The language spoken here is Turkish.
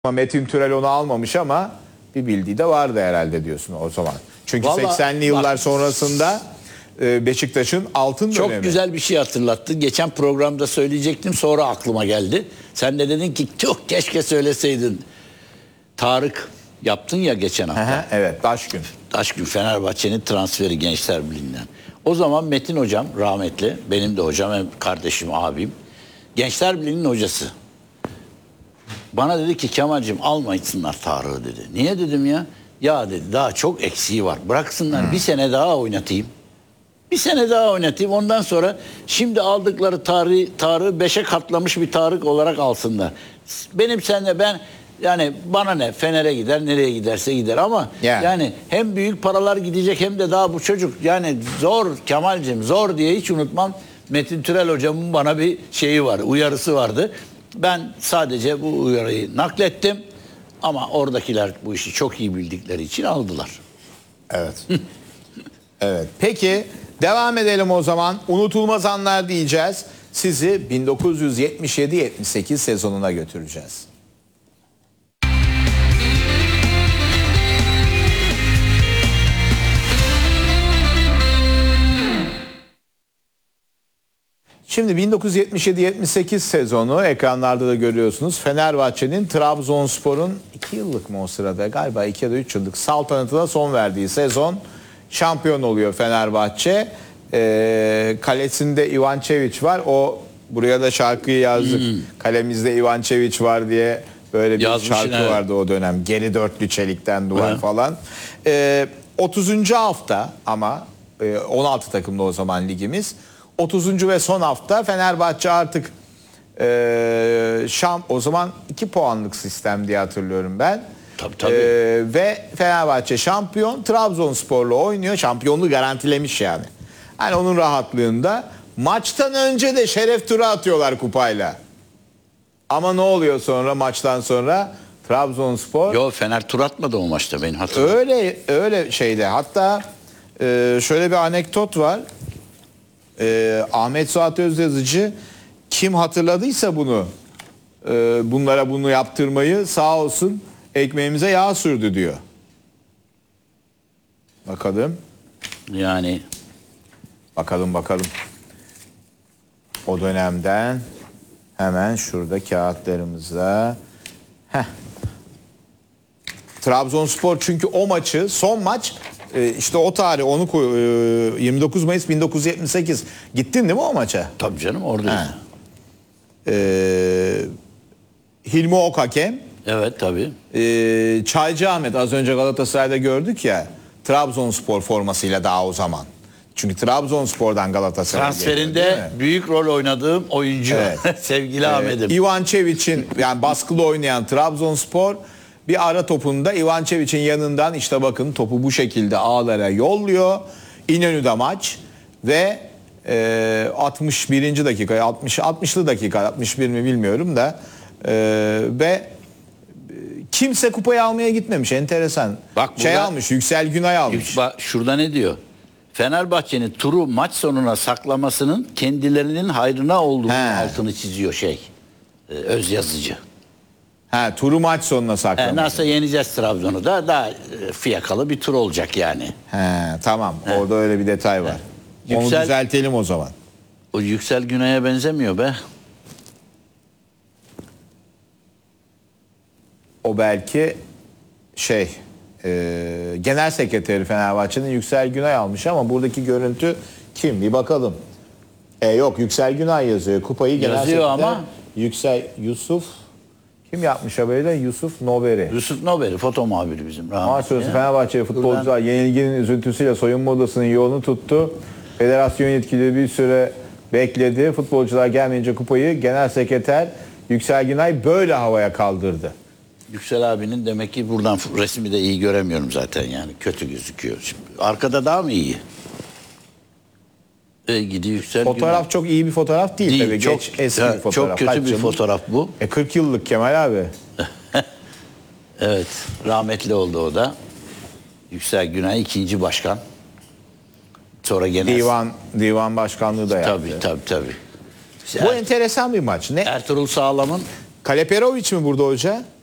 Ama Metin Türel onu almamış ama bir bildiği de vardı herhalde diyorsun o zaman. Çünkü Vallahi 80'li yıllar bak, sonrasında Beşiktaş'ın altın çok dönemi. güzel bir şey hatırlattın. Geçen programda söyleyecektim, sonra aklıma geldi. Sen de dedin ki çok keşke söyleseydin. Tarık yaptın ya geçen hafta. Evet, Taşgün. Taşgün Fenerbahçe'nin transferi Gençler Birliği'nden. O zaman Metin hocam rahmetli, benim de hocam, hem kardeşim, abim. Gençler Birliği'nin hocası. Bana dedi ki Kemal'cim almayısınlar Tarık'ı dedi. Niye dedim ya? Ya dedi daha çok eksiği var. Bıraksınlar bir sene daha oynatayım. Bir sene daha oynatayım. Ondan sonra şimdi aldıkları Tarık'ı 5'e katlamış bir Tarık olarak alsınlar. Benim seninle ben yani bana ne, Fener'e gider, nereye giderse gider ama yani hem büyük paralar gidecek hem de daha bu çocuk yani zor Kemal'cim zor diye hiç unutmam. Metin Türel hocamın bana bir şeyi var, uyarısı vardı. Ben sadece bu uyarıyı naklettim ama oradakiler bu işi çok iyi bildikleri için aldılar. Evet. Evet. Peki devam edelim o zaman. Unutulmaz anlar diyeceğiz. Sizi 1977-78 sezonuna götüreceğiz. Şimdi 1977-78 sezonu ekranlarda da görüyorsunuz. Fenerbahçe'nin Trabzonspor'un 2 yıllık mı o sırada galiba 2 ya da 3 yıllık saltanatına son verdiği sezon şampiyon oluyor Fenerbahçe. Kalesinde Ivan Çeviç var. Buraya da şarkıyı yazdık. Kalemizde Ivan Çeviç var diye böyle bir şarkı vardı o dönem. Geri dörtlü çelikten duvar falan. 30. hafta ama 16 takımlı o zaman ligimiz. 30. ve son hafta Fenerbahçe artık o zaman 2 puanlık sistem diye hatırlıyorum ben. Tabii. Ve Fenerbahçe şampiyon, Trabzonspor'la oynuyor. Şampiyonluğu garantilemiş yani. Hani onun rahatlığında. Maçtan önce de şeref turu atıyorlar kupayla. Ama ne oluyor sonra maçtan sonra? Trabzonspor... Yo, Fener tur atmadı o maçta, benim hatırlıyorum. Öyle şeyde. Hatta şöyle bir anekdot var. Ahmet Suat Özyazıcı kim hatırladıysa bunlara bunu yaptırmayı sağ olsun ekmeğimize yağ sürdü diyor. Bakalım. Yani. Bakalım. O dönemden hemen şurada kağıtlarımızda. Trabzonspor çünkü o maçı son maç işte o tarih 29 Mayıs 1978 gittin değil mi o maça? Tabii canım oradayız. Hilmi Ok hakem. Evet tabii. Çaycı Ahmet az önce Galatasaray'da gördük ya Trabzonspor formasıyla daha o zaman. Çünkü Trabzonspor'dan Galatasaray'a transferinde büyük rol oynadığım oyuncu sevgili Ahmet'im. Ivan Çeviç'in yani baskılı oynayan Trabzonspor bir ara topunda Ivan Çeviç'in yanından işte bakın topu bu şekilde ağlara yolluyor. İnönü'de maç ve 61. dakika 60'lı dakika 61 mi bilmiyorum da ve kimse kupayı almaya gitmemiş, enteresan. Bak almış, Yüksel Günay almış. Bak şurada ne diyor? Fenerbahçe'nin turu maç sonuna saklamasının kendilerinin hayrına olduğunu altını çiziyor Özyazıcı. Turu maç sonuna saklamak. Nasıl yeneceğiz Trabzon'u da daha fiyakalı bir tur olacak yani. Tamam. Orada öyle bir detay var. Onu düzeltelim o zaman. O Yüksel Günay'a benzemiyor be. O belki genel sekreteri Fenerbahçe'nin Yüksel Günay almış ama buradaki görüntü kim? Bir bakalım. Yok, Yüksel Günay yazıyor. Kupayı genel yazıyor sekreter ama Yusuf kim yapmış haberi? Yusuf Noberi. Yusuf Noberi foto muhabiri bizim. Maç sonrası Fenerbahçe futbolcular yenilginin üzüntüsüyle soyunma odasının yolunu tuttu. Federasyon yetkilileri bir süre bekledi. Futbolcular gelmeyince kupayı genel sekreter Yüksel Günay böyle havaya kaldırdı. Yüksel abinin demek ki buradan resmi de iyi göremiyorum zaten yani kötü gözüküyor. Şimdi arkada daha mı iyi? Gidiyor Yüksel Fotoğraf Günay. Çok iyi bir fotoğraf değil tabii. Çok, eski bir fotoğraf. Çok kötü bir fotoğraf bu. 40 yıllık Kemal abi. Evet, rahmetli oldu o da. Yüksel Günay 2. başkan. Sonra genel divan başkanlığı da yaptı. Tabii. Bu enteresan bir maç. Ne? Ertuğrul Sağlam'ın Kaleperovic mi burada hoca?